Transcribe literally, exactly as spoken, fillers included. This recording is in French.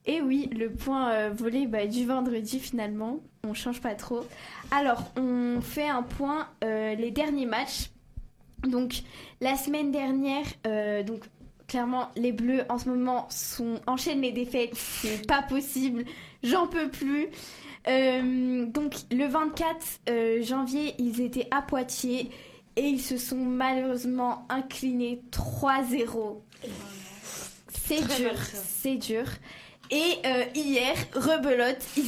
Et oui, le point euh, volé bah, du vendredi finalement, on change pas trop. Alors, on fait un point euh, les derniers matchs. Donc, la semaine dernière, euh, donc clairement, les Bleus en ce moment sont enchaînent les défaites, c'est pas possible, j'en peux plus. Euh, donc, le vingt-quatre euh, janvier, ils étaient à Poitiers et ils se sont malheureusement inclinés trois zéro. C'est dur, c'est dur. Et euh, hier, rebelote, ils